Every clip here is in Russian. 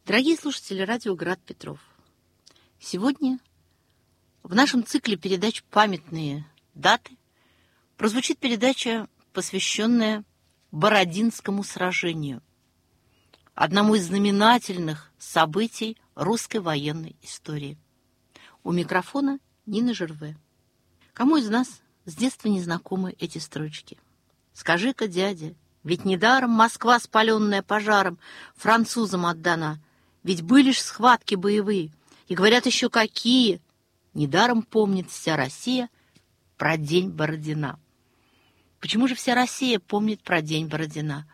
Дорогие слушатели радио «Град Петров», сегодня в нашем цикле передач «Памятные даты» прозвучит передача, посвященная Бородинскому сражению, одному из знаменательных событий русской военной истории. У микрофона Нина Жерве. Кому из нас с детства не знакомы эти строчки? «Скажи-ка, дядя, ведь недаром Москва, спаленная пожаром, французам отдана. Ведь были ж схватки боевые, и говорят еще какие. Недаром помнит вся Россия про день Бородина». Почему же вся Россия помнит про день Бородина?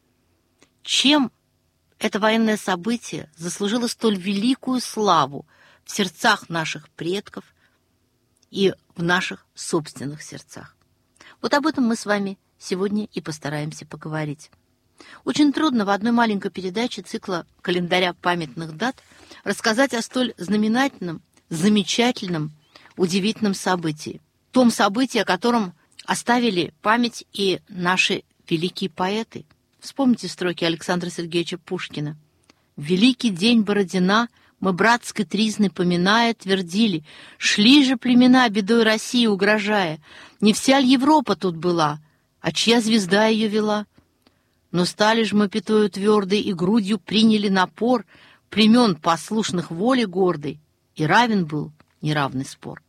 Чем это военное событие заслужило столь великую славу в сердцах наших предков и в наших собственных сердцах? Вот об этом мы с вами сегодня и постараемся поговорить. Очень трудно в одной маленькой передаче цикла календаря памятных дат рассказать о столь знаменательном, замечательном, удивительном событии. Том событии, о котором оставили память и наши великие поэты. Вспомните строки Александра Сергеевича Пушкина. «В великий день Бородина мы братской тризны поминая твердили, шли же племена, бедой России угрожая. Не вся ль Европа тут была, а чья звезда ее вела? Но стали ж мы пятою твердой и грудью приняли напор племен, послушных воле гордой, и равен был неравный спор».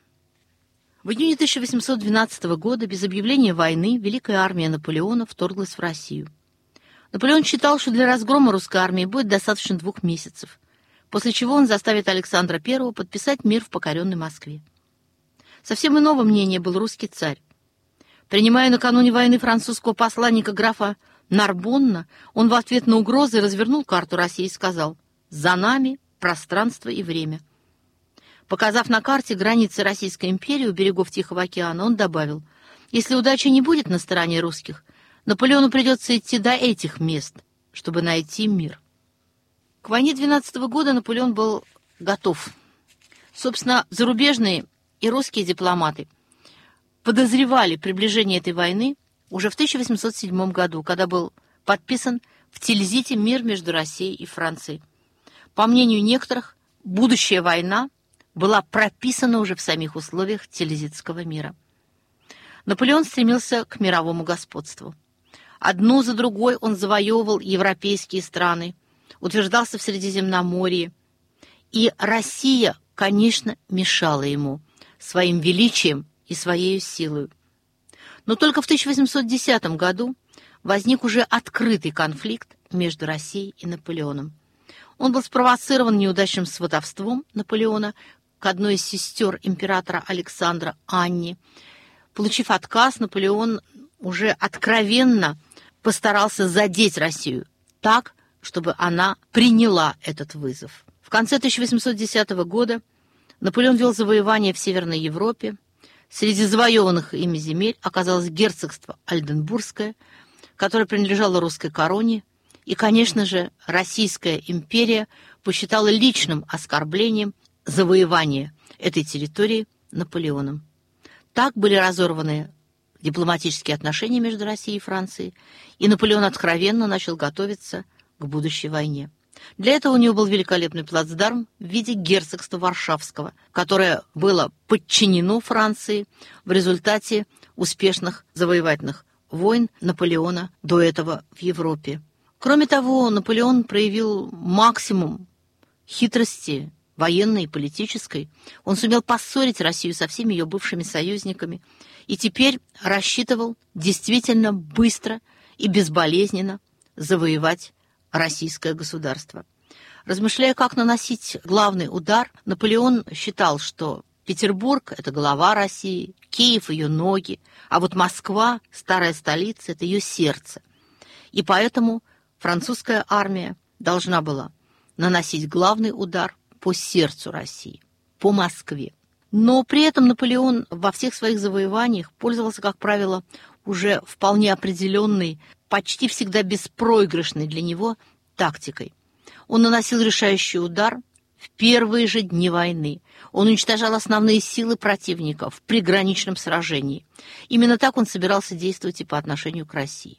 В июне 1812 года без объявления войны Великая армия Наполеона вторглась в Россию. Наполеон считал, что для разгрома русской армии будет достаточно 2 месяцев, после чего он заставит Александра I подписать мир в покоренной Москве. Совсем иного мнения был русский царь. Принимая накануне войны французского посланника графа Нарбонна, он в ответ на угрозы развернул карту России и сказал: «За нами пространство и время». Показав на карте границы Российской империи у берегов Тихого океана, он добавил: «Если удача не будет на стороне русских, Наполеону придется идти до этих мест, чтобы найти мир». К войне 12 года Наполеон был готов. Собственно, зарубежные и русские дипломаты подозревали приближение этой войны уже в 1807 году, когда был подписан в Тильзите мир между Россией и Францией. По мнению некоторых, будущая война была прописана уже в самих условиях Тильзитского мира. Наполеон стремился к мировому господству. Одну за другой он завоевывал европейские страны, утверждался в Средиземноморье. И Россия, конечно, мешала ему своим величием и своей силой. Но только в 1810 году возник уже открытый конфликт между Россией и Наполеоном. Он был спровоцирован неудачным сватовством Наполеона к одной из сестер императора Александра, Анне. Получив отказ, Наполеон уже откровенно постарался задеть Россию так, чтобы она приняла этот вызов. В конце 1810 года Наполеон вел завоевания в Северной Европе. Среди завоеванных ими земель оказалось герцогство Ольденбургское, которое принадлежало русской короне, и, конечно же, Российская империя посчитала личным оскорблением завоевание этой территории Наполеоном. Так были разорваны дипломатические отношения между Россией и Францией, и Наполеон откровенно начал готовиться к будущей войне. Для этого у него был великолепный плацдарм в виде герцогства Варшавского, которое было подчинено Франции в результате успешных завоевательных войн Наполеона до этого в Европе. Кроме того, Наполеон проявил максимум хитрости военной и политической. Он сумел поссорить Россию со всеми ее бывшими союзниками и теперь рассчитывал действительно быстро и безболезненно завоевать российское государство. Размышляя, как наносить главный удар, Наполеон считал, что Петербург — это голова России, Киев — ее ноги, а вот Москва, старая столица, — это ее сердце. И поэтому французская армия должна была наносить главный удар по сердцу России, по Москве. Но при этом Наполеон во всех своих завоеваниях пользовался, как правило, уже вполне определенной, почти всегда беспроигрышной для него тактикой. Он наносил решающий удар в первые же дни войны. Он уничтожал основные силы противника в приграничном сражении. Именно так он собирался действовать и по отношению к России.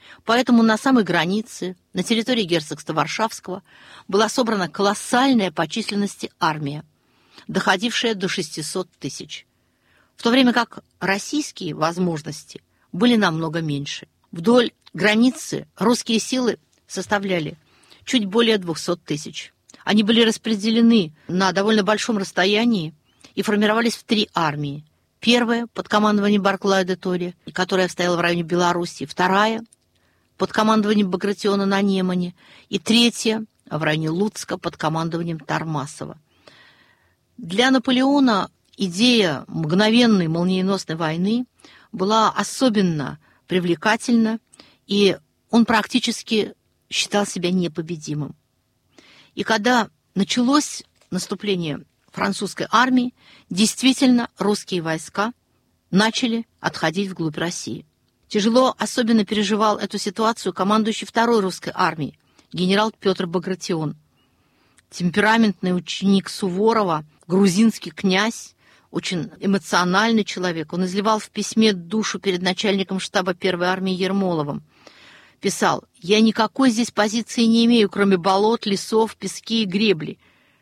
Поэтому на самой границе, на территории герцогства Варшавского, была собрана колоссальная по численности армия, доходившая до 600 тысяч, в то время как российские возможности были намного меньше. Вдоль границы русские силы составляли чуть более 200 тысяч. Они были распределены на довольно большом расстоянии и формировались в 3 армии. Первая под командованием Барклая де Толли, которая стояла в районе Белоруссии, вторая под командованием Багратиона на Немане и третья в районе Луцка под командованием Тармасова. Для Наполеона идея мгновенной молниеносной войны была особенно привлекательна, и он практически считал себя непобедимым. И когда началось наступление французской армии, действительно русские войска начали отходить вглубь России. Тяжело особенно переживал эту ситуацию командующий второй русской армией, генерал Петр Багратион. Темпераментный ученик Суворова, грузинский князь, очень эмоциональный человек. Он изливал в письме душу перед начальником штаба первой армии Ермоловым. Писал: «Я никакой здесь позиции не имею, кроме болот, лесов, пески и гребли.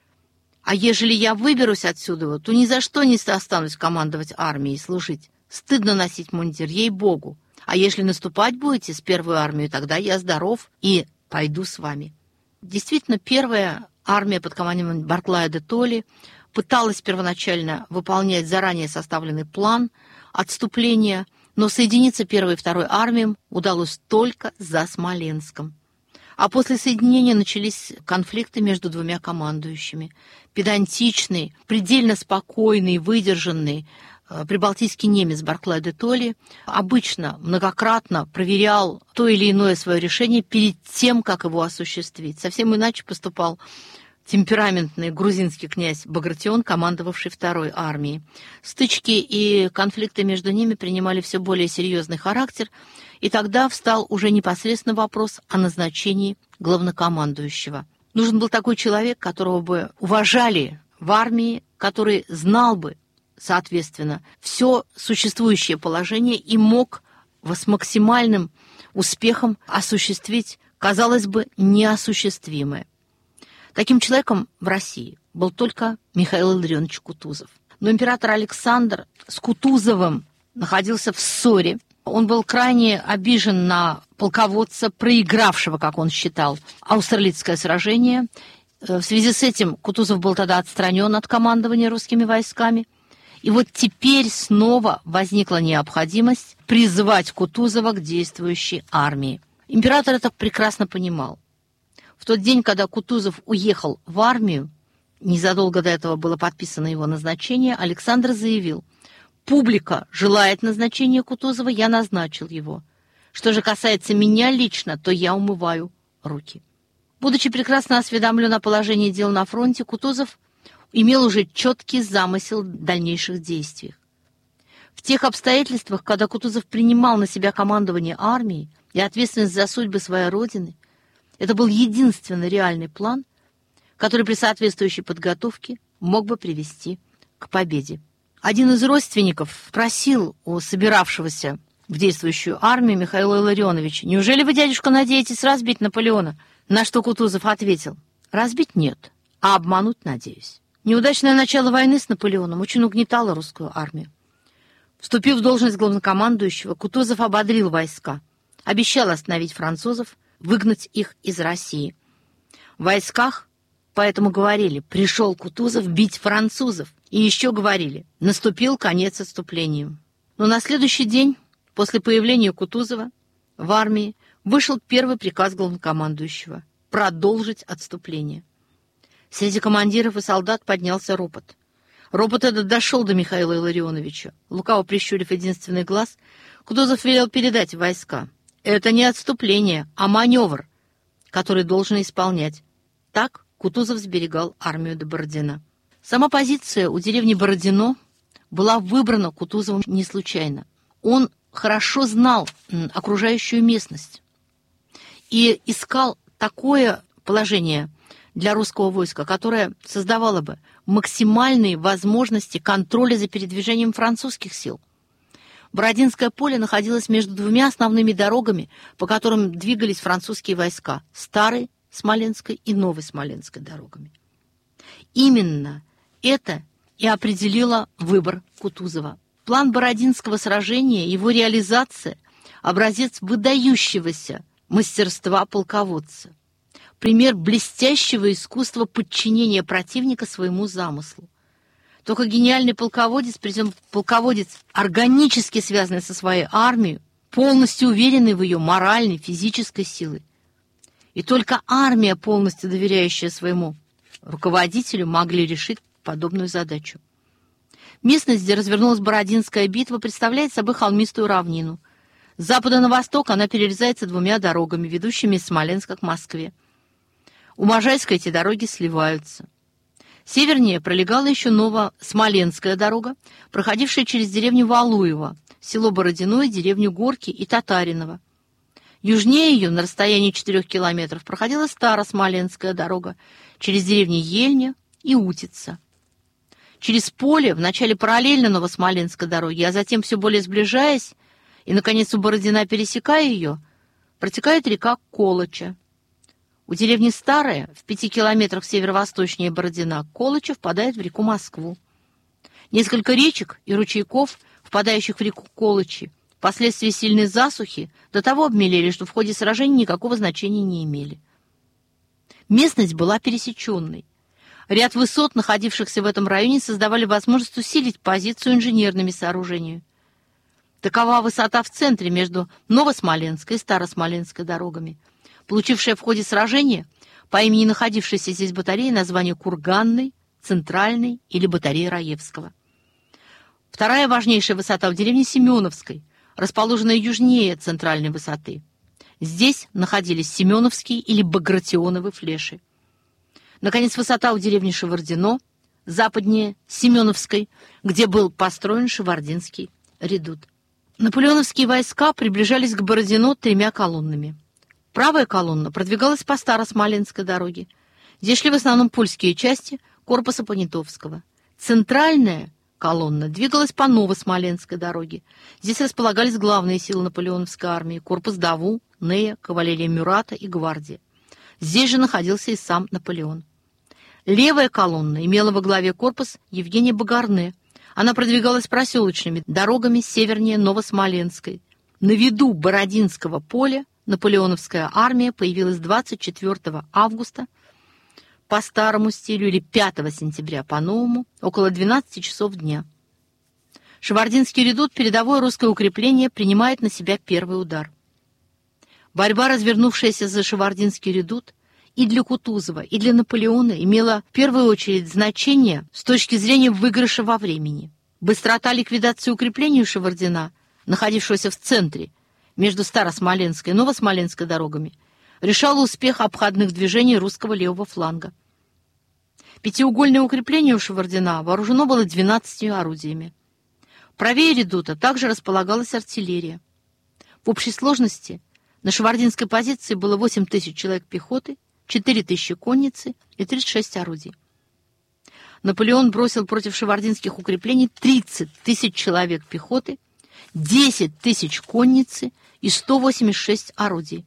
А ежели я выберусь отсюда, то ни за что не останусь командовать армией и служить. Стыдно носить мундир, ей-богу. А если наступать будете с первой армией, тогда я здоров и пойду с вами». Действительно, первая армия под командованием Барклая де Толли пыталась первоначально выполнять заранее составленный план отступления, но соединиться первой и второй армиям удалось только за Смоленском. А после соединения начались конфликты между двумя командующими. Педантичный, предельно спокойный, выдержанный прибалтийский немец Барклай де Толли обычно многократно проверял то или иное свое решение перед тем, как его осуществить. Совсем иначе поступал темпераментный грузинский князь Багратион, командовавший второй армией. Стычки и конфликты между ними принимали все более серьезный характер, и тогда встал уже непосредственно вопрос о назначении главнокомандующего. Нужен был такой человек, которого бы уважали в армии, который знал бы, соответственно, все существующее положение и мог с максимальным успехом осуществить, казалось бы, неосуществимое. Таким человеком в России был только Михаил Илларионович Кутузов. Но император Александр с Кутузовым находился в ссоре. Он был крайне обижен на полководца, проигравшего, как он считал, Аустерлицкое сражение. В связи с этим Кутузов был тогда отстранен от командования русскими войсками. И вот теперь снова возникла необходимость призвать Кутузова к действующей армии. Император это прекрасно понимал. В тот день, когда Кутузов уехал в армию, незадолго до этого было подписано его назначение, Александр заявил: «Публика желает назначения Кутузова, я назначил его. Что же касается меня лично, то я умываю руки». Будучи прекрасно осведомлен о положении дел на фронте, Кутузов имел уже четкий замысел в дальнейших действиях. В тех обстоятельствах, когда Кутузов принимал на себя командование армией и ответственность за судьбы своей родины, это был единственный реальный план, который при соответствующей подготовке мог бы привести к победе. Один из родственников просил у собиравшегося в действующую армию Михаила Илларионовича: «Неужели вы, дядюшка, надеетесь разбить Наполеона?» На что Кутузов ответил: «Разбить нет, а обмануть надеюсь». Неудачное начало войны с Наполеоном очень угнетало русскую армию. Вступив в должность главнокомандующего, Кутузов ободрил войска, обещал остановить французов, выгнать их из России. В войсках поэтому говорили: «Пришел Кутузов бить французов». И еще говорили: «Наступил конец отступлению». Но на следующий день, после появления Кутузова в армии, вышел первый приказ главнокомандующего — продолжить отступление. Среди командиров и солдат поднялся ропот. Ропот этот дошел до Михаила Илларионовича. Лукаво прищурив единственный глаз, Кутузов велел передать в войска: «Это не отступление, а маневр, который должен исполнять». Так Кутузов сберегал армию до Бородина. Сама позиция у деревни Бородино была выбрана Кутузовым не случайно. Он хорошо знал окружающую местность и искал такое положение для русского войска, которое создавало бы максимальные возможности контроля за передвижением французских сил. Бородинское поле находилось между двумя основными дорогами, по которым двигались французские войска – Старой Смоленской и Новой Смоленской дорогами. Именно это и определило выбор Кутузова. План Бородинского сражения, его реализация – образец выдающегося мастерства полководца, пример блестящего искусства подчинения противника своему замыслу. Только гениальный полководец, причем полководец, органически связанный со своей армией, полностью уверенный в ее моральной, физической силе. И только армия, полностью доверяющая своему руководителю, могли решить подобную задачу. Местность, где развернулась Бородинская битва, представляет собой холмистую равнину. С запада на восток она перерезается двумя дорогами, ведущими из Смоленска к Москве. У Можайска эти дороги сливаются. Севернее пролегала еще Новосмоленская дорога, проходившая через деревню Валуево, село Бородино, деревню Горки и Татариново. Южнее ее, на расстоянии 4 километров, проходила Старосмоленская дорога через деревни Ельня и Утица. Через поле, вначале параллельно Новосмоленской дороге, а затем все более сближаясь, и, наконец, у Бородина, пересекая ее, протекает река Колоча. У деревни Старая, в 5 километрах северо-восточнее Бородина, Колоча впадает в реку Москву. Несколько речек и ручейков, впадающих в реку Колочи, впоследствии сильной засухи до того обмелели, что в ходе сражений никакого значения не имели. Местность была пересеченной. Ряд высот, находившихся в этом районе, создавали возможность усилить позицию инженерными сооружениями. Такова высота в центре между Новосмоленской и Старосмоленской дорогами, получившая в ходе сражения по имени находившейся здесь батареи название Курганной, Центральной или батареи Раевского. Вторая важнейшая высота в деревне Семеновской, расположенная южнее центральной высоты. Здесь находились Семеновские или Багратионовы флеши. Наконец, высота у деревни Шевардино, западнее Семеновской, где был построен Шевардинский редут. Наполеоновские войска приближались к Бородино 3 колоннами. Правая колонна продвигалась по Старосмоленской дороге. Здесь шли в основном польские части корпуса Понятовского. Центральная колонна двигалась по Новосмоленской дороге. Здесь располагались главные силы наполеоновской армии – корпус Даву, Нея, кавалерия Мюрата и гвардия. Здесь же находился и сам Наполеон. Левая колонна имела во главе корпус Евгения Багарне. Она продвигалась проселочными дорогами севернее Новосмоленской. На виду Бородинского поля наполеоновская армия появилась 24 августа по старому стилю или 5 сентября по новому, около 12 часов дня. Шевардинский редут, передовое русское укрепление, принимает на себя первый удар. Борьба, развернувшаяся за Шевардинский редут, и для Кутузова, и для Наполеона имела в первую очередь значение с точки зрения выигрыша во времени. Быстрота ликвидации укрепления Шевардина, находившегося в центре, между Старосмоленской и Новосмоленской дорогами, решала успех обходных движений русского левого фланга. Пятиугольное укрепление у Шевардина вооружено было 12 орудиями. Правее редута также располагалась артиллерия. В общей сложности на шевардинской позиции было 8 тысяч человек пехоты, 4 тысячи конницы и 36 орудий. Наполеон бросил против шевардинских укреплений 30 тысяч человек пехоты, 10 тысяч конницы и 186 орудий.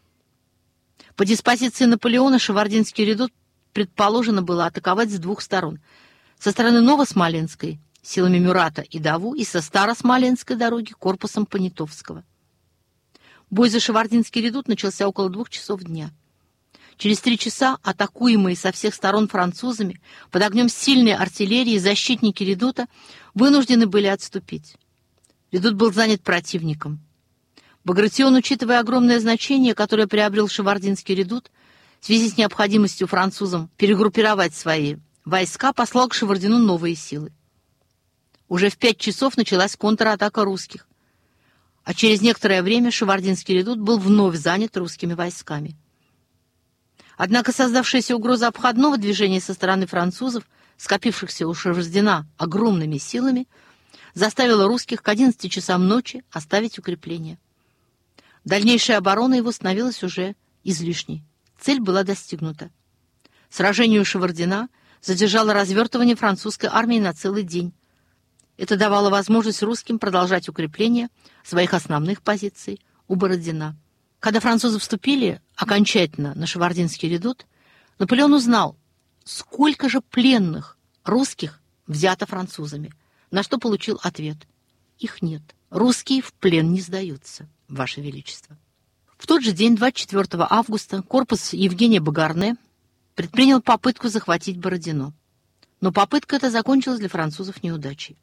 По диспозиции Наполеона Шевардинский редут предположено было атаковать с 2 сторон. Со стороны Новосмоленской силами Мюрата и Даву и со Старосмоленской дороги корпусом Понятовского. Бой за Шевардинский редут начался около 2 часов дня. Через 3 часа атакуемые со всех сторон французами под огнем сильной артиллерии защитники редута вынуждены были отступить. Редут был занят противником. Багратион, учитывая огромное значение, которое приобрел Шевардинский редут, в связи с необходимостью французам перегруппировать свои войска, послал к Шевардину новые силы. Уже в 5 часов началась контратака русских, а через некоторое время Шевардинский редут был вновь занят русскими войсками. Однако создавшаяся угроза обходного движения со стороны французов, скопившихся у Шевардина огромными силами, заставила русских к 11 часам ночи оставить укрепление. Дальнейшая оборона его становилась уже излишней. Цель была достигнута. Сражение у Шевардина задержало развертывание французской армии на целый день. Это давало возможность русским продолжать укрепление своих основных позиций у Бородина. Когда французы вступили окончательно на Шевардинский редут, Наполеон узнал, сколько же пленных русских взято французами, на что получил ответ: их нет. Русские в плен не сдаются, Ваше Величество. В тот же день, 24 августа, корпус Евгения Багарне предпринял попытку захватить Бородино. Но попытка эта закончилась для французов неудачей.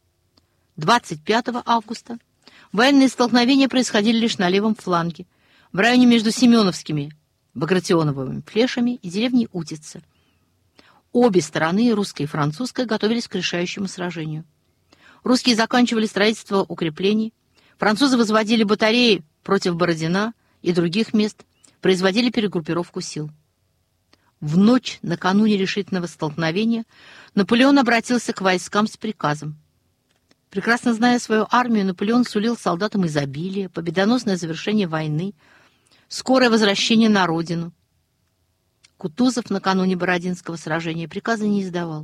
25 августа военные столкновения происходили лишь на левом фланге, в районе между Семеновскими Багратионовыми плешами и деревней Утица. Обе стороны, русская и французская, готовились к решающему сражению. Русские заканчивали строительство укреплений, французы возводили батареи против Бородина и других мест, производили перегруппировку сил. В ночь накануне решительного столкновения Наполеон обратился к войскам с приказом. Прекрасно зная свою армию, Наполеон сулил солдатам изобилие, победоносное завершение войны, скорое возвращение на родину. Кутузов накануне Бородинского сражения приказа не издавал.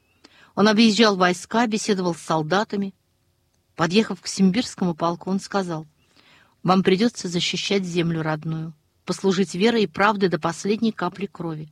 Он объезжал войска, беседовал с солдатами. Подъехав к Симбирскому полку, он сказал: «Вам придется защищать землю родную, послужить верой и правдой до последней капли крови.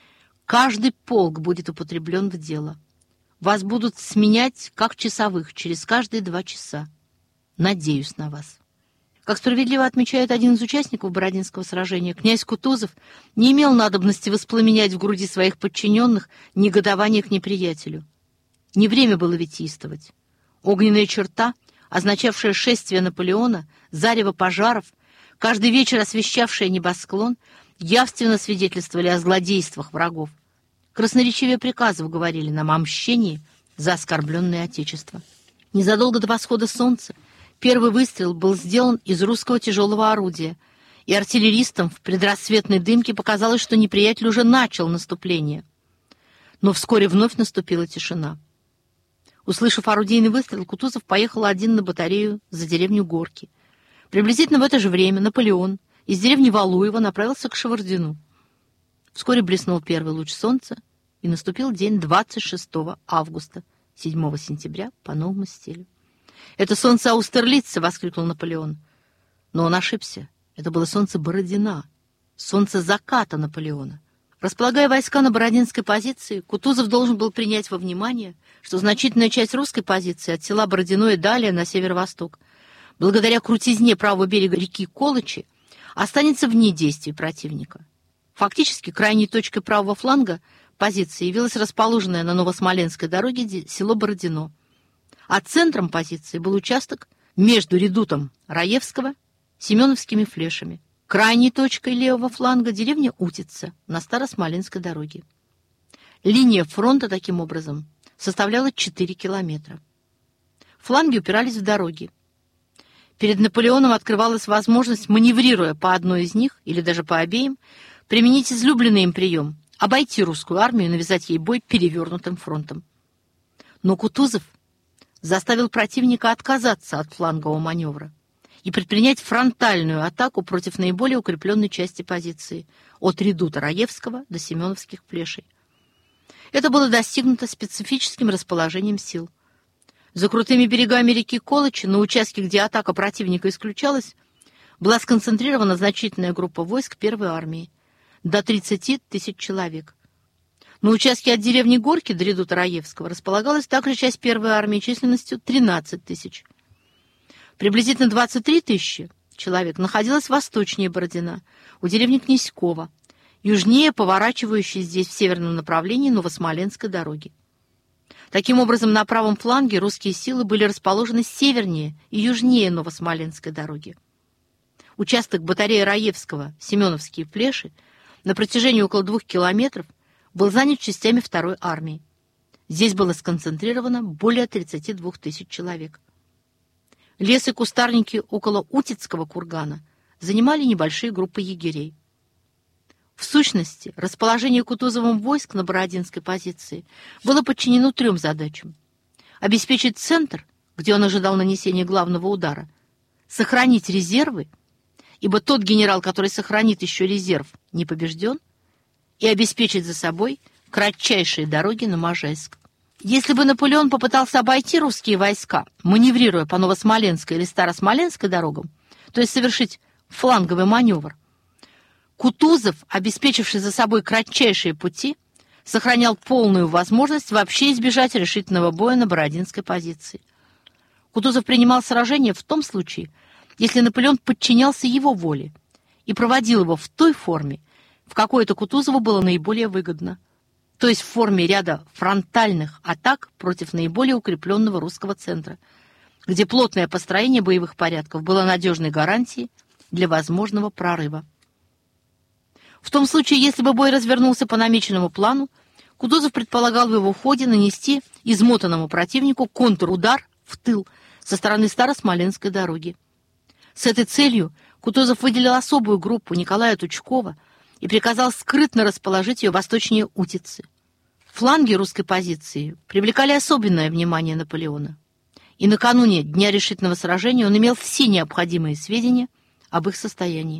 Каждый полк будет употреблен в дело. Вас будут сменять, как часовых, через каждые 2 часа. Надеюсь на вас». Как справедливо отмечает один из участников Бородинского сражения, князь Кутузов не имел надобности воспламенять в груди своих подчиненных негодование к неприятелю. Не время было витийствовать. Огненная черта, означавшая шествие Наполеона, зарево пожаров, каждый вечер освещавшая небосклон, явственно свидетельствовали о злодействах врагов. Красноречивее приказов говорили нам о мщении за оскорбленное Отечество. Незадолго до восхода солнца первый выстрел был сделан из русского тяжелого орудия, и артиллеристам в предрассветной дымке показалось, что неприятель уже начал наступление. Но вскоре вновь наступила тишина. Услышав орудийный выстрел, Кутузов поехал один на батарею за деревню Горки. Приблизительно в это же время Наполеон из деревни Валуева направился к Шевардину. Вскоре блеснул первый луч солнца, и наступил день 26 августа, 7 сентября по новому стилю. «Это солнце Аустерлица!» — воскликнул Наполеон. Но он ошибся. Это было солнце Бородина, солнце заката Наполеона. Располагая войска на бородинской позиции, Кутузов должен был принять во внимание, что значительная часть русской позиции от села Бородино и далее на северо-восток, благодаря крутизне правого берега реки Колычи, останется вне действий противника. Фактически, крайней точкой правого фланга позиции явилось расположенное на Новосмоленской дороге село Бородино, а центром позиции был участок между редутом Раевского и Семеновскими флешами. Крайней точкой левого фланга деревня Утица на Старосмоленской дороге. Линия фронта, таким образом, составляла 4 километра. Фланги упирались в дороги. Перед Наполеоном открывалась возможность, маневрируя по одной из них, или даже по обеим, применить излюбленный им прием — обойти русскую армию и навязать ей бой перевернутым фронтом. Но Кутузов заставил противника отказаться от флангового маневра и предпринять фронтальную атаку против наиболее укрепленной части позиции от редута Раевского до Семеновских плешей. Это было достигнуто специфическим расположением сил. За крутыми берегами реки Колычи, на участке, где атака противника исключалась, была сконцентрирована значительная группа войск первой армии, до 30 тысяч человек. На участке от деревни Горки до редута Раевского располагалась также часть первой армии численностью 13 тысяч. Приблизительно 23 тысячи человек находилось восточнее Бородина, у деревни Князькова, южнее поворачивающей здесь в северном направлении Новосмоленской дороги. Таким образом, на правом фланге русские силы были расположены севернее и южнее Новосмоленской дороги. Участок батареи Раевского, Семеновские плеши, на протяжении около 2 километров был занят частями второй армии. Здесь было сконцентрировано более 32 тысяч человек. Лес и кустарники около Утицкого кургана занимали небольшие группы егерей. В сущности, расположение Кутузовым войск на бородинской позиции было подчинено 3 задачам: обеспечить центр, где он ожидал нанесения главного удара, сохранить резервы, ибо тот генерал, который сохранит еще резерв, не побежден, и обеспечить за собой кратчайшие дороги на Можайск. Если бы Наполеон попытался обойти русские войска, маневрируя по Новосмоленской или Старосмоленской дорогам, то есть совершить фланговый маневр, Кутузов, обеспечивший за собой кратчайшие пути, сохранял полную возможность вообще избежать решительного боя на Бородинской позиции. Кутузов принимал сражение в том случае, если Наполеон подчинялся его воле и проводил его в той форме, в какой это Кутузову было наиболее выгодно, то есть в форме ряда фронтальных атак против наиболее укрепленного русского центра, где плотное построение боевых порядков было надежной гарантией для возможного прорыва. В том случае, если бы бой развернулся по намеченному плану, Кутузов предполагал в его ходе нанести измотанному противнику контрудар в тыл со стороны Старосмоленской дороги. С этой целью Кутузов выделил особую группу Николая Тучкова и приказал скрытно расположить ее восточнее Утицы. Фланги русской позиции привлекали особенное внимание Наполеона, и накануне дня решительного сражения он имел все необходимые сведения об их состоянии.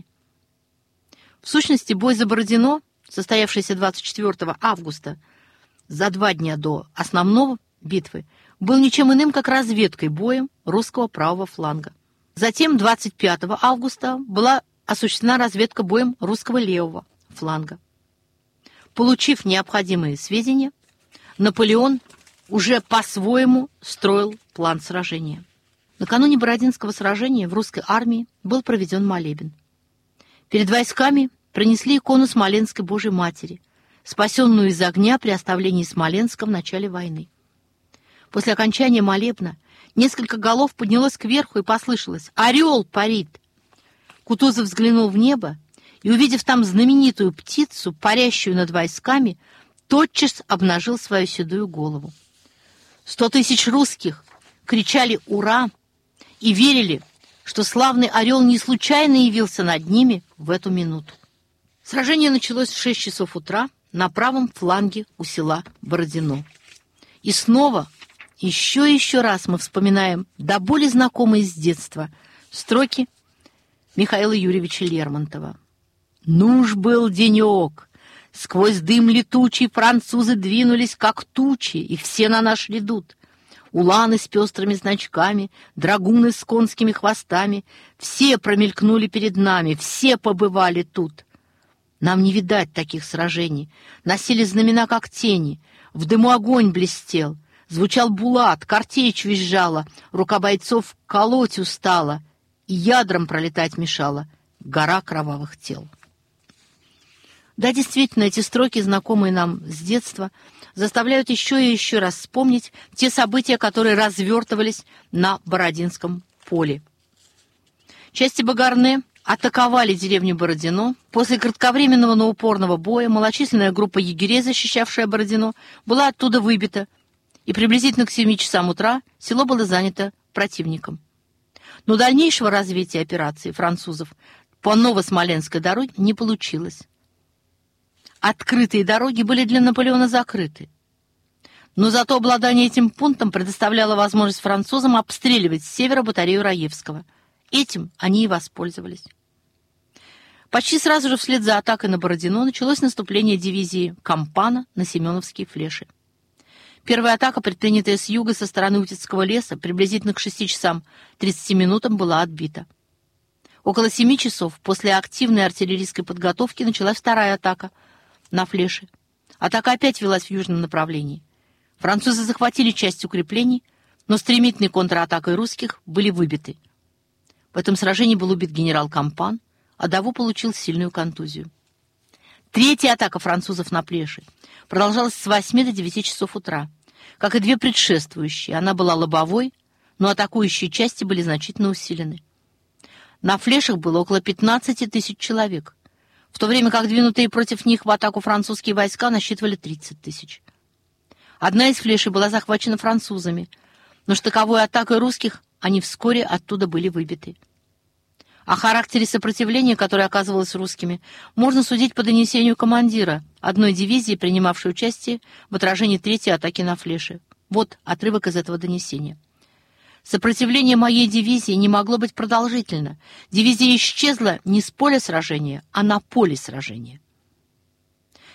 В сущности, бой за Бородино, состоявшийся 24 августа, за 2 дня до основной битвы, был ничем иным, как разведкой боем русского правого фланга. Затем, 25 августа, была осуществлена разведка боем русского левого фланга. Получив необходимые сведения, Наполеон уже по-своему строил план сражения. Накануне Бородинского сражения в русской армии был проведен молебен. Перед войсками принесли икону Смоленской Божьей Матери, спасенную из огня при оставлении Смоленска в начале войны. После окончания молебна несколько голов поднялось кверху и послышалось: «Орел парит!». Кутузов взглянул в небо и, увидев там знаменитую птицу, парящую над войсками, тотчас обнажил свою седую голову. 100 000 русских кричали «Ура!» и верили, что славный орел не случайно явился над ними в эту минуту. Сражение началось в 6 часов утра на правом фланге у села Бородино. И снова, еще раз мы вспоминаем до боли знакомые с детства строки Михаила Юрьевича Лермонтова. «Нуж был денек, сквозь дым летучий французы двинулись, как тучи, и все на наш идут. Уланы с пестрыми значками, драгуны с конскими хвостами, все промелькнули перед нами, все побывали тут. Нам не видать таких сражений, носили знамена, как тени, в дыму огонь блестел, звучал булат, картечь визжала, рука бойцов колоть устала, и ядром пролетать мешала гора кровавых тел». Да, действительно, эти строки, знакомые нам с детства, заставляют еще и еще раз вспомнить те события, которые развертывались на Бородинском поле. Части Багарне атаковали деревню Бородино. После кратковременного, но упорного боя малочисленная группа егерей, защищавшая Бородино, была оттуда выбита, и приблизительно к 7 часам утра село было занято противником. Но дальнейшего развития операции французов по Новосмоленской дороге не получилось. Открытые дороги были для Наполеона закрыты. Но зато обладание этим пунктом предоставляло возможность французам обстреливать с севера батарею Раевского. Этим они и воспользовались. Почти сразу же вслед за атакой на Бородино началось наступление дивизии Кампана на Семеновские флеши. Первая атака, предпринятая с юга со стороны Утицкого леса, приблизительно к 6 часам 30 минутам была отбита. Около 7 часов после активной артиллерийской подготовки началась вторая атака на флеши. Атака опять велась в южном направлении. Французы захватили часть укреплений, но стремительной контратакой русских были выбиты. В этом сражении был убит генерал Кампан, а Даву получил сильную контузию. Третья атака французов на флеши продолжалась с 8 до 9 часов утра. Как и две предшествующие, она была лобовой, но атакующие части были значительно усилены. На флешах было около 15 000 человек, в то время как двинутые против них в атаку французские войска насчитывали 30 000. Одна из флешей была захвачена французами, но штыковой атакой русских они вскоре оттуда были выбиты. О характере сопротивления, которое оказывалось русскими, можно судить по донесению командира одной дивизии, принимавшей участие в отражении третьей атаки на флеши. Вот отрывок из этого донесения. «Сопротивление моей дивизии не могло быть продолжительно. Дивизия исчезла не с поля сражения, а на поле сражения».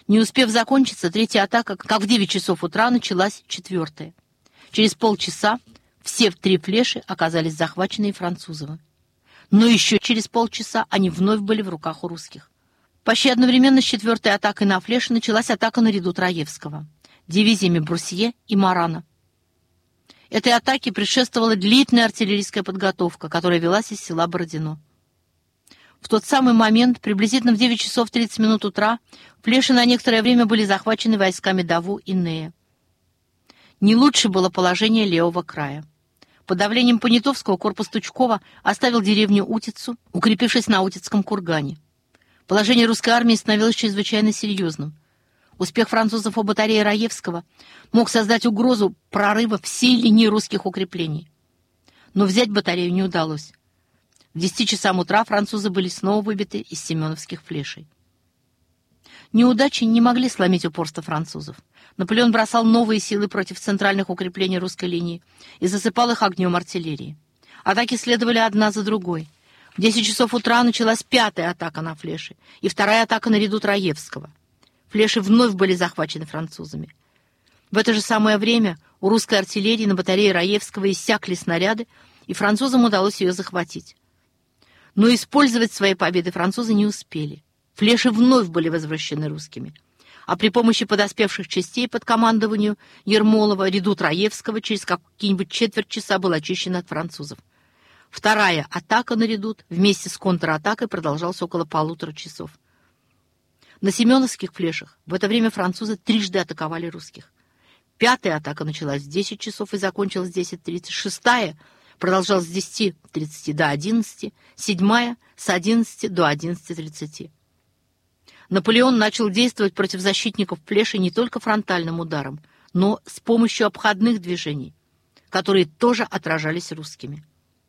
Не успев закончиться, третья атака, как в 9 часов утра, началась четвертая. Через полчаса все 3 флеши оказались захвачены французами. Но еще через полчаса они вновь были в руках у русских. Почти одновременно с четвертой атакой на флеши началась атака на редут Раевского дивизиями Брусье и Марана. Этой атаке предшествовала длительная артиллерийская подготовка, которая велась из села Бородино. В тот самый момент, приблизительно в 9 часов 30 минут утра, флеши на некоторое время были захвачены войсками Даву и Нея. Не лучше было положение левого края. Под давлением Понятовского корпус Тучкова оставил деревню Утицу, укрепившись на Утицком кургане. Положение русской армии становилось чрезвычайно серьезным. Успех французов у батареи Раевского мог создать угрозу прорыва всей линии русских укреплений. Но взять батарею не удалось. В 10 часам утра французы были снова выбиты из семеновских флешей. Неудачи не могли сломить упорство французов. Наполеон бросал новые силы против центральных укреплений русской линии и засыпал их огнем артиллерии. Атаки следовали одна за другой. В 10 часов утра началась 5-я атака на флеши и 2-я атака на редут Раевского. Флеши вновь были захвачены французами. В это же самое время у русской артиллерии на батарее Раевского иссякли снаряды, и французам удалось ее захватить. Но использовать свои победы французы не успели. Флеши вновь были возвращены русскими. А при помощи подоспевших частей под командованием Ермолова редут Раевского через какие-нибудь четверть часа был очищен от французов. 2-я атака на редут вместе с контратакой продолжалась около 1,5 часов. На семеновских флешах в это время французы трижды атаковали русских. 5-я атака началась в 10 часов и закончилась в 10:30. 6-я продолжалась с 10:30 до 11, 7-я с 11 до 11:30. Наполеон начал действовать против защитников флеши не только фронтальным ударом, но с помощью обходных движений, которые тоже отражались русскими.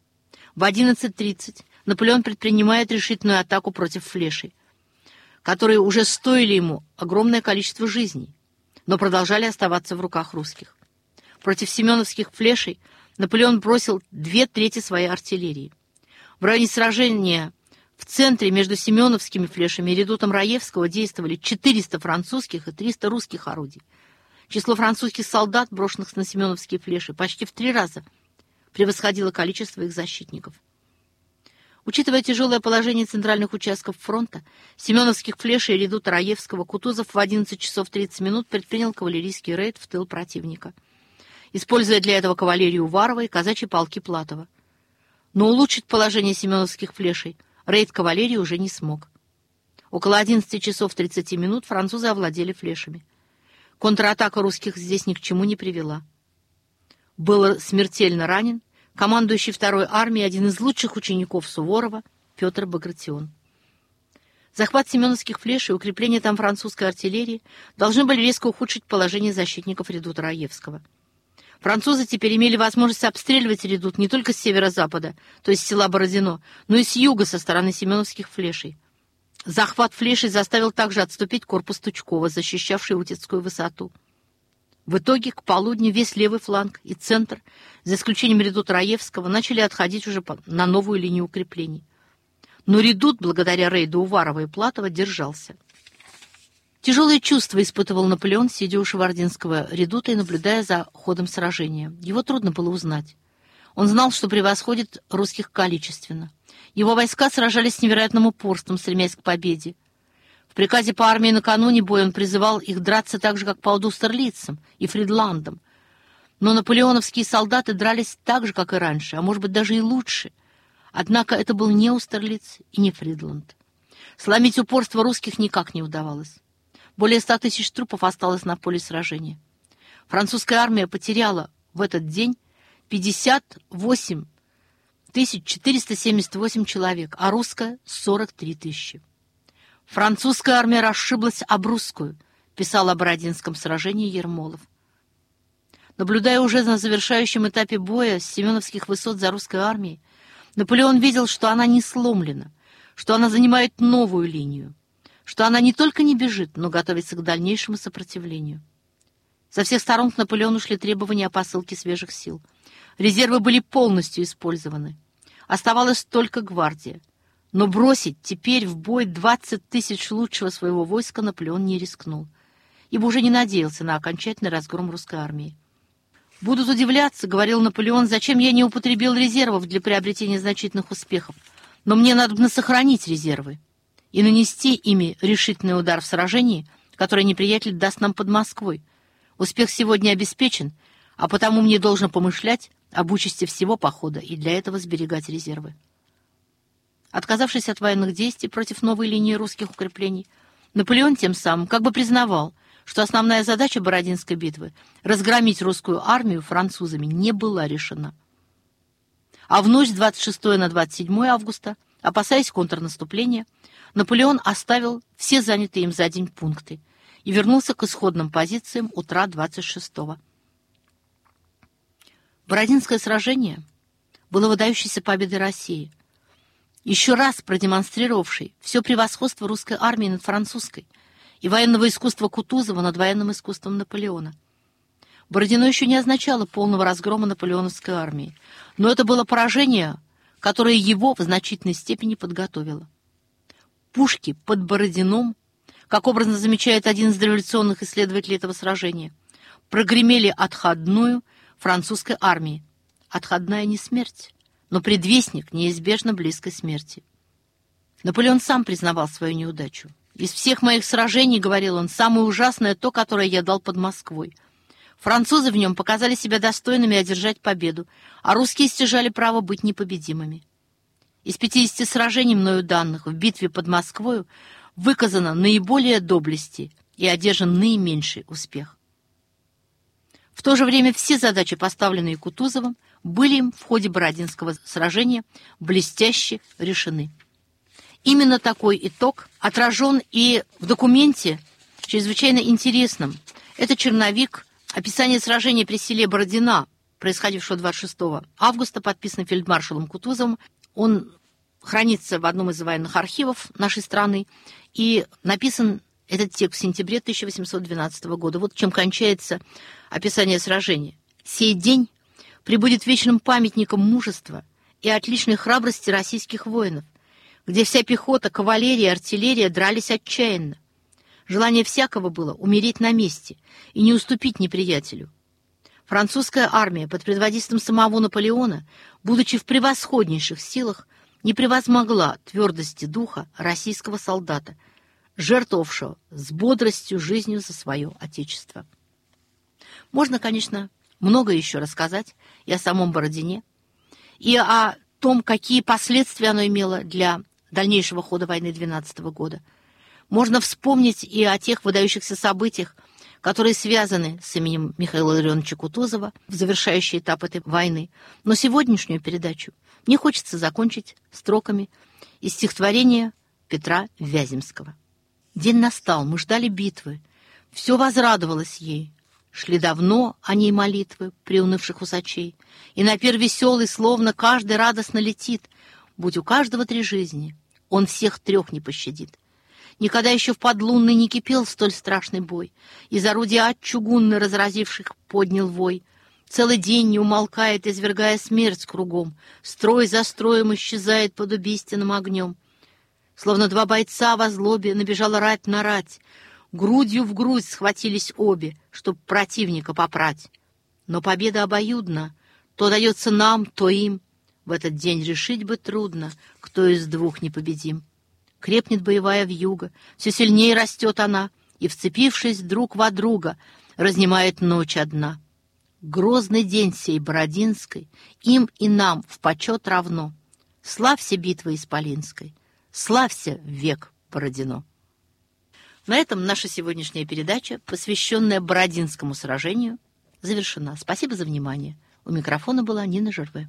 В 11:30 Наполеон предпринимает решительную атаку против флешей, которые уже стоили ему огромное количество жизней, но продолжали оставаться в руках русских. Против семеновских флешей Наполеон бросил 2/3 своей артиллерии. В районе сражения в центре между семеновскими флешами и редутом Раевского действовали 400 французских и 300 русских орудий. Число французских солдат, брошенных на семеновские флеши, почти в 3 раза превосходило количество их защитников. Учитывая тяжелое положение центральных участков фронта, семеновских флешей и редута Раевского, Кутузов в 11 часов 30 минут предпринял кавалерийский рейд в тыл противника, используя для этого кавалерию Уварова и казачьи полки Платова. Но улучшить положение семеновских флешей рейд кавалерии уже не смог. Около 11 часов 30 минут французы овладели флешами. Контратака русских здесь ни к чему не привела. Был смертельно ранен командующий 2-й армией, один из лучших учеников Суворова, Петр Багратион. Захват семеновских флеш и укрепление там французской артиллерии должны были резко ухудшить положение защитников редута Раевского. Французы теперь имели возможность обстреливать редут не только с северо-запада, то есть села Бородино, но и с юга со стороны семеновских флешей. Захват флешей заставил также отступить корпус Тучкова, защищавший Утицкую высоту. В итоге к полудню весь левый фланг и центр, за исключением редута Раевского, начали отходить уже на новую линию укреплений. Но редут, благодаря рейду Уварова и Платова, держался. Тяжелые чувства испытывал Наполеон, сидя у Шевардинского редута и наблюдая за ходом сражения. Его трудно было узнать. Он знал, что превосходит русских количественно. Его войска сражались с невероятным упорством, стремясь к победе. В приказе по армии накануне боя он призывал их драться так же, как по Аустерлицам и Фридландам. Но наполеоновские солдаты дрались так же, как и раньше, а может быть даже и лучше. Однако это был не Аустерлиц и не Фридланд. Сломить упорство русских никак не удавалось. Более 100 000 трупов осталось на поле сражения. Французская армия потеряла в этот день 58 478 человек, а русская — 43 000. «Французская армия расшиблась об русскую», писал о Бородинском сражении Ермолов. Наблюдая уже на завершающем этапе боя с семеновских высот за русской армией, Наполеон видел, что она не сломлена, что она занимает новую линию, что она не только не бежит, но готовится к дальнейшему сопротивлению. Со всех сторон к Наполеону шли требования о посылке свежих сил. Резервы были полностью использованы. Оставалась только гвардия. Но бросить теперь в бой 20 тысяч лучшего своего войска Наполеон не рискнул, ибо уже не надеялся на окончательный разгром русской армии. «Будут удивляться, — говорил Наполеон, — зачем я не употребил резервов для приобретения значительных успехов. Но мне надо сохранить резервы и нанести ими решительный удар в сражении, которое неприятель даст нам под Москвой. Успех сегодня обеспечен, а потому мне должно помышлять об участи всего похода и для этого сберегать резервы». Отказавшись от военных действий против новой линии русских укреплений, Наполеон тем самым как бы признавал, что основная задача Бородинской битвы — разгромить русскую армию французами — не была решена. А в ночь с 26 на 27 августа, опасаясь контрнаступления, Наполеон оставил все занятые им за день пункты и вернулся к исходным позициям утра 26-го. Бородинское сражение было выдающейся победой России, еще раз продемонстрировавший все превосходство русской армии над французской и военного искусства Кутузова над военным искусством Наполеона. Бородино еще не означало полного разгрома наполеоновской армии, но это было поражение, которое его в значительной степени подготовило. Пушки под Бородином, как образно замечает один из революционных исследователей этого сражения, прогремели отходную французской армии. Отходная не смерть, но предвестник неизбежно близкой смерти. Наполеон сам признавал свою неудачу. «Из всех моих сражений, — говорил он, — самое ужасное то, которое я дал под Москвой. Французы в нем показали себя достойными одержать победу, а русские стяжали право быть непобедимыми. Из 50 сражений, мною данных, в битве под Москвою выказано наиболее доблести и одержан наименьший успех». В то же время все задачи, поставленные Кутузовым, были им в ходе Бородинского сражения блестяще решены. Именно такой итог отражен и в документе, чрезвычайно интересном. Это черновик описания сражения при селе Бородина, происходившего 26 августа, подписан фельдмаршалом Кутузовым. Он хранится в одном из военных архивов нашей страны, и написан этот текст в сентябре 1812 года. Вот чем кончается описание сражения. «Сей день прибудет вечным памятником мужества и отличной храбрости российских воинов, где вся пехота, кавалерия и артиллерия дрались отчаянно. Желание всякого было умереть на месте и не уступить неприятелю. Французская армия под предводительством самого Наполеона, будучи в превосходнейших силах, не превозмогла твердости духа российского солдата, жертвовавшего с бодростью жизнью за свое отечество». Можно, конечно, много еще рассказать и о самом Бородине, и о том, какие последствия оно имело для дальнейшего хода войны 12 года. Можно вспомнить и о тех выдающихся событиях, которые связаны с именем Михаила Илларионовича Кутузова в завершающий этап этой войны. Но сегодняшнюю передачу мне хочется закончить строками из стихотворения Петра Вяземского. «День настал, мы ждали битвы, все возрадовалось ей. Шли давно о ней молитвы приунывших усачей, и напир веселый, словно каждый радостно летит. Будь у каждого 3 жизни, он всех 3 не пощадит. Никогда еще в подлунной не кипел столь страшный бой, из орудия ад чугунный разразивших поднял вой. Целый день не умолкает, извергая смерть кругом, строй за строем исчезает под убийственным огнем. Словно 2 бойца во злобе набежала рать на рать, грудью в грудь схватились обе, чтоб противника попрать. Но победа обоюдна, то дается нам, то им. В этот день решить бы трудно, кто из 2 непобедим. Крепнет боевая вьюга, все сильнее растет она, и, вцепившись друг во друга, разнимает ночь одна. Грозный день сей Бородинской им и нам в почет равно. Славься битвы Исполинской, славься век Бородино». На этом наша сегодняшняя передача, посвященная Бородинскому сражению, завершена. Спасибо за внимание. У микрофона была Нина Жерве.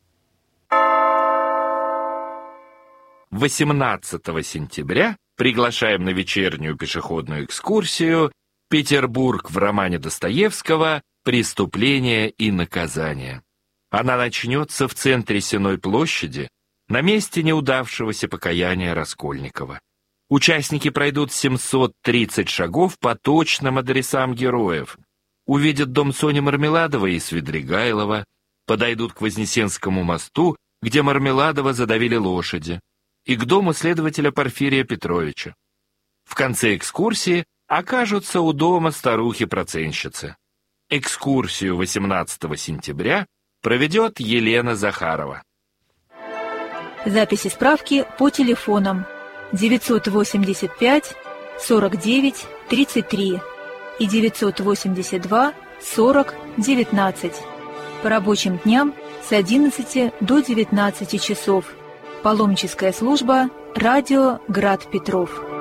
18 сентября приглашаем на вечернюю пешеходную экскурсию «Петербург» в романе Достоевского «Преступление и наказание». Она начнется в центре Сенной площади, на месте неудавшегося покаяния Раскольникова. Участники пройдут 730 шагов по точным адресам героев, увидят дом Сони Мармеладовой и Свидригайлова, подойдут к Вознесенскому мосту, где Мармеладова задавили лошади, и к дому следователя Порфирия Петровича. В конце экскурсии окажутся у дома старухи-проценщицы. Экскурсию 18 сентября проведет Елена Захарова. Записи справки по телефонам 985 49 33 и 982 40 19. По рабочим дням с 11 до 19 часов. Паломническая служба «Радио Град Петров».